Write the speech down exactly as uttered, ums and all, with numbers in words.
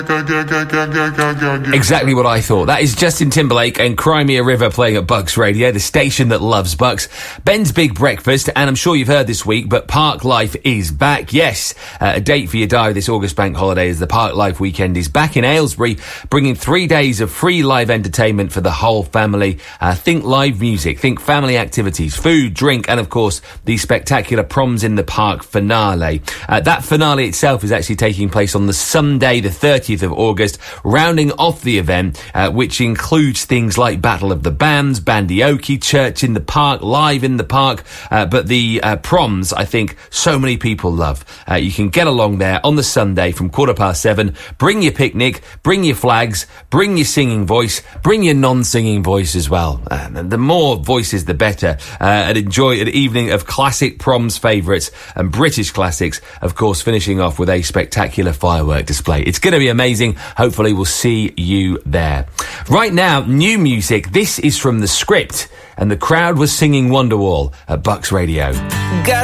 Exactly what I thought. That is Justin Timberlake and Crimea River playing at Bucks Radio, the station that loves Bucks. Ben's Big Breakfast, and I'm sure you've heard this week, but Park Life is back. Yes, uh, a date for your diary this August bank holiday is the Park Life weekend is back in Aylesbury, bringing three days of free live entertainment for the whole family. Uh, think live music, think family activities, food, drink, and of course, the spectacular Proms in the Park finale. Uh, that finale itself is actually taking place on the Sunday, the thirtieth of August, rounding off the event, uh, which includes things like Battle of the Bands, Bandioki, Church in the Park, Live in the Park, uh, but the uh, Proms, I think, so many people love. Uh, you can get along there on the Sunday from quarter past seven, bring your picnic, bring your flags, bring your singing voice, bring your non-singing voice as well. Uh, the more voices, the better, uh, and enjoy an evening of classic Proms favourites and British classics, of course, finishing off with a spectacular firework display. It's going to be amazing. Amazing. Hopefully we'll see you there. Right now, new music. This is from The Script, and the crowd was singing Wonderwall at Bucks Radio.